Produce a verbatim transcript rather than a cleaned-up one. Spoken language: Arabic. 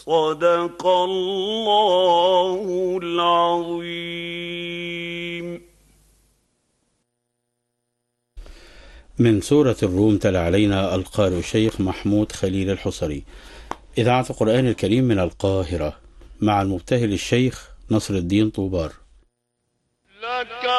صدق الله العظيم. من سورة الروم تلا علينا القارئ الشيخ محمود خليل الحصري، إذاعة القرآن الكريم من القاهرة، مع المبتهل الشيخ نصر الدين طوبار.